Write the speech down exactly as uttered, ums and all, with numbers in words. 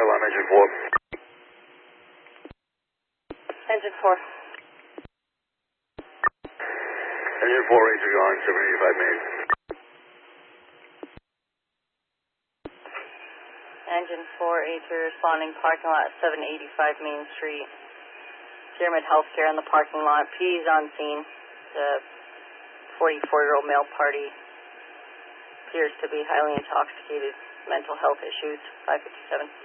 I'm engine four. Engine four. Engine four, Ranger, you're on seven eighty-five Main. Engine four, Ranger, responding parking lot seven eighty-five Main Street. Pyramid Healthcare in the parking lot. P D's on scene. The forty-four-year-old male party appears to be highly intoxicated. Mental health issues. five fifty-seven.